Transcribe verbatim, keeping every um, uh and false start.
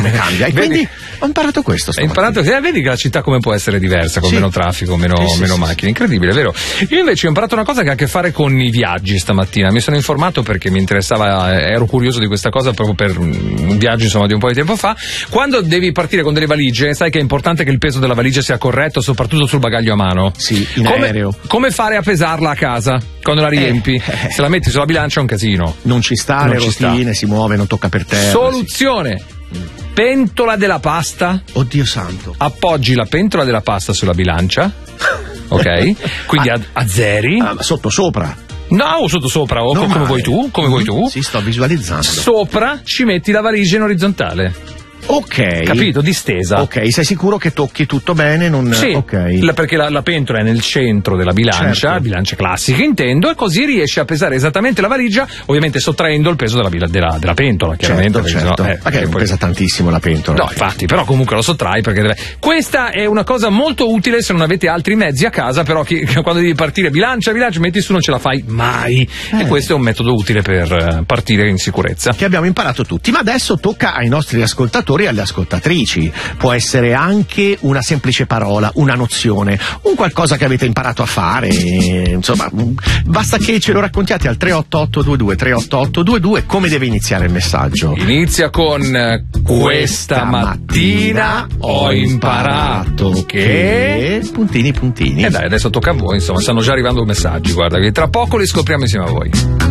come cambia. E Vedi? quindi ho imparato questo. Hai imparato, eh, vedi che la città come può essere diversa, con Sì. meno traffico, meno, Sì, sì, meno sì, macchine, incredibile, vero? Io invece ho imparato una cosa che ha a che fare con i viaggi stamattina, mi sono informato perché mi interessava, ero curioso di questa cosa proprio per un viaggio insomma di un po' di tempo fa. Quando devi partire con delle valigie, sai che è importante che il peso della valigia sia corretto, soprattutto sul bagaglio a mano. Sì, in come, aereo. Come fare a pesarla a casa quando la riempi? Eh, eh. Se la metti sulla bilancia è un casino. Non ci sta, Non le ci sta. rotine, si muove, non tocca per terra. Soluzione: pentola della pasta. Oddio santo. Appoggi la pentola della pasta sulla bilancia, ok? Quindi Ah. a- azzeri. Ah, sotto sopra. No, o sotto sopra, o Non come male. vuoi tu, come vuoi tu. Sì, sto visualizzando. Sopra ci metti la valigia in orizzontale. Ok. Capito? Distesa. Ok, sei sicuro che tocchi tutto bene? Non... Sì, Ok. la- perché la, la pentola è nel centro della bilancia, Certo. bilancia classica intendo, e così riesci a pesare esattamente la valigia, ovviamente sottraendo il peso della, bila- della, della pentola, chiaramente. Certo, perché certo. sennò, eh, Ma che perché non poi- pesa tantissimo la pentola. No, infatti, però comunque lo sottrai perché deve... Questa è una cosa molto utile se non avete altri mezzi a casa, però che, che quando devi partire bilancia, bilancia, metti su, non ce la fai mai. Eh. E questo è un metodo utile per eh, partire in sicurezza. Che abbiamo imparato tutti, ma adesso tocca ai nostri ascoltatori e alle ascoltatrici. Può essere anche una semplice parola, una nozione, un qualcosa che avete imparato a fare, insomma, basta che ce lo raccontiate al tre otto otto due due tre otto otto due due. Come deve iniziare il messaggio? Inizia con eh, questa mattina ho imparato che... Puntini puntini. E dai, adesso tocca a voi, insomma, stanno già arrivando messaggi, guarda, che tra poco li scopriamo insieme a voi.